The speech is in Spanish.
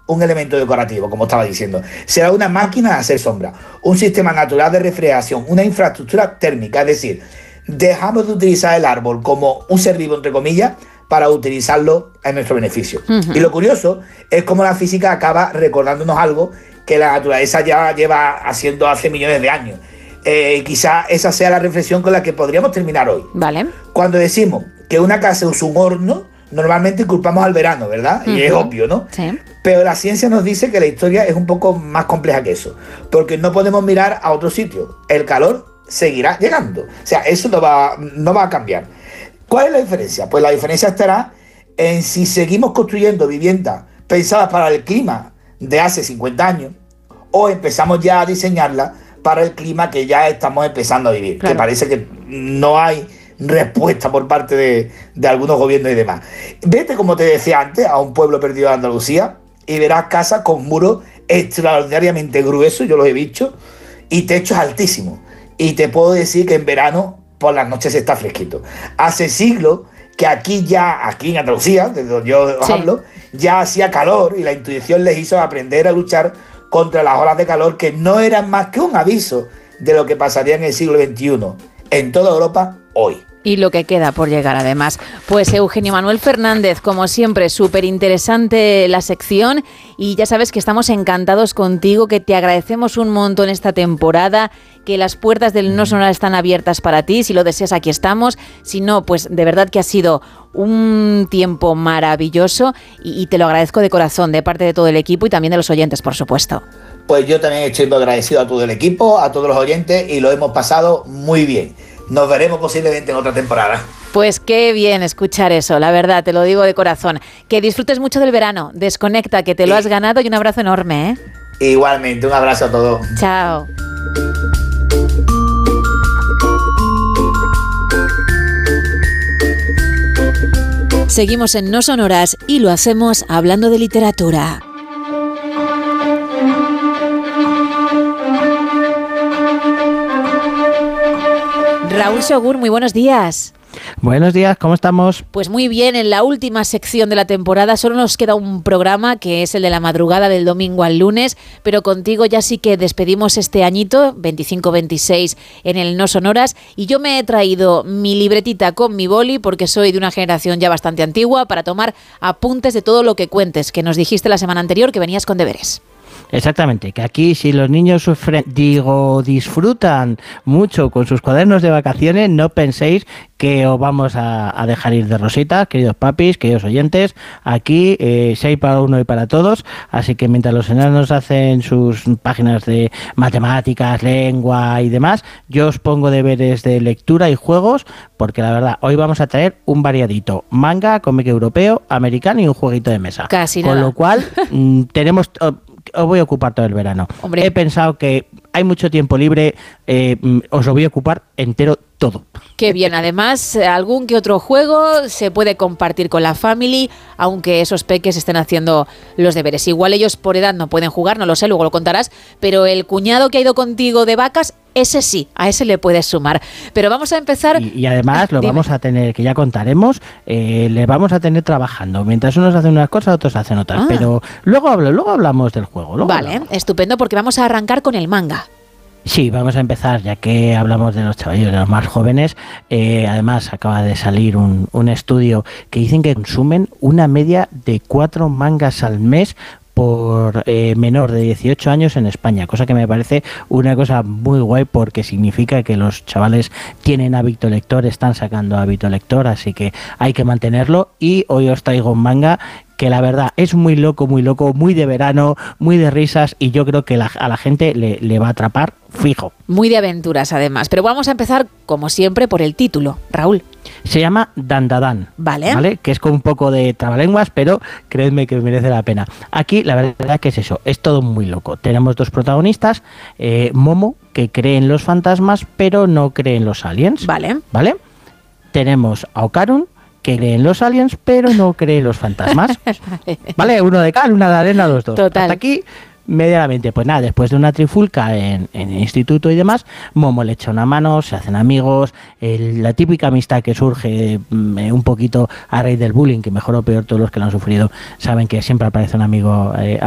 un elemento decorativo, como estaba diciendo. Será una máquina de hacer sombra, un sistema natural de refrigeración, una infraestructura térmica, es decir, dejamos de utilizar el árbol como un ser vivo, entre comillas, para utilizarlo en nuestro beneficio. Uh-huh. Y lo curioso es cómo la física acaba recordándonos algo que la naturaleza ya lleva haciendo hace millones de años. Quizá esa sea la reflexión con la que podríamos terminar hoy. Vale. Cuando decimos que una casa es un horno, normalmente culpamos al verano, ¿verdad? Y es obvio, ¿no? Sí. Pero la ciencia nos dice que la historia es un poco más compleja que eso, porque no podemos mirar a otro sitio. El calor seguirá llegando. O sea, eso no va a cambiar. ¿Cuál es la diferencia? Pues la diferencia estará en si seguimos construyendo viviendas pensadas para el clima de hace 50 años o empezamos ya a diseñarlas para el clima que ya estamos empezando a vivir. Claro. Que parece que no hay respuesta por parte de algunos gobiernos y demás. Vete, como te decía antes, a un pueblo perdido de Andalucía y verás casas con muros extraordinariamente gruesos, yo los he visto, y techos altísimos. Y te puedo decir que en verano por las noches está fresquito. Hace siglos que aquí en Andalucía, desde donde yo os hablo, ya hacía calor y la intuición les hizo aprender a luchar contra las olas de calor que no eran más que un aviso de lo que pasaría en el siglo XXI en toda Europa hoy. Y lo que queda por llegar, además. Pues Eugenio Manuel Fernández, como siempre, súper interesante la sección y ya sabes que estamos encantados contigo, que te agradecemos un montón esta temporada, que las puertas del No Sonoras están abiertas para ti, si lo deseas aquí estamos, si no, pues de verdad que ha sido un tiempo maravilloso y te lo agradezco de corazón, de parte de todo el equipo y también de los oyentes, por supuesto. Pues yo también estoy muy agradecido a todo el equipo, a todos los oyentes y lo hemos pasado muy bien. Nos veremos posiblemente en otra temporada. Pues qué bien escuchar eso, la verdad, te lo digo de corazón. Que disfrutes mucho del verano, desconecta, que te lo has ganado y un abrazo enorme, ¿eh? Igualmente, un abrazo a todos. Chao. Seguimos en No Sonoras y lo hacemos hablando de literatura. Raúl Sogur, muy buenos días. Buenos días, ¿cómo estamos? Pues muy bien, en la última sección de la temporada solo nos queda un programa que es el de la madrugada del domingo al lunes, pero contigo ya sí que despedimos este añito, 25-26 en el No Sonoras, y yo me he traído mi libretita con mi boli porque soy de una generación ya bastante antigua para tomar apuntes de todo lo que cuentes, que nos dijiste la semana anterior que venías con deberes. Exactamente, que aquí si los niños disfrutan mucho con sus cuadernos de vacaciones, no penséis que os vamos a dejar ir de rositas, queridos papis, queridos oyentes. Aquí 6 para uno y para todos, así que mientras los enanos hacen sus páginas de matemáticas, lengua y demás, yo os pongo deberes de lectura y juegos, porque la verdad, hoy vamos a traer un variadito: manga, cómic europeo, americano y un jueguito de mesa. Casi con nada. Lo cual, tenemos... os voy a ocupar todo el verano. Hombre. He pensado que hay mucho tiempo libre, os lo voy a ocupar entero todo. Qué bien, además algún que otro juego se puede compartir con la family, aunque esos peques estén haciendo los deberes. Igual ellos por edad no pueden jugar, no lo sé, luego lo contarás, pero el cuñado que ha ido contigo de vacas, ese sí, a ese le puedes sumar. Pero vamos a empezar... Y además lo vamos a tener, que ya contaremos, le vamos a tener trabajando. Mientras unos hacen unas cosas, otros hacen otras. Pero luego hablamos del juego. Vale, estupendo, porque vamos a arrancar con el manga. Sí, vamos a empezar, ya que hablamos de los chavallos, de los más jóvenes. Además, acaba de salir un estudio que dicen que consumen una media de 4 mangas al mes por menor de 18 años en España, cosa que me parece una cosa muy guay, porque significa que los chavales tienen hábito lector, están sacando hábito lector, así que hay que mantenerlo. Y hoy os traigo un manga que la verdad es muy loco, muy de verano, muy de risas, y yo creo que a la gente le va a atrapar fijo. Muy de aventuras, además. Pero vamos a empezar, como siempre, por el título. Raúl. Se llama Dandadan. Vale. Que es con un poco de trabalenguas, pero creedme que merece la pena. Aquí la verdad que es eso, es todo muy loco. Tenemos 2 protagonistas, Momo, que cree en los fantasmas, pero no cree en los aliens. Vale. Tenemos a Okarun, que cree en los aliens, pero no cree en los fantasmas. ¿Vale? Uno de cal, una de arena, los dos. Total. Hasta aquí, medianamente. Pues nada, después de una trifulca en el instituto y demás, Momo le echa una mano, se hacen amigos, la típica amistad que surge un poquito a raíz del bullying, que mejor o peor todos los que lo han sufrido saben que siempre aparece un amigo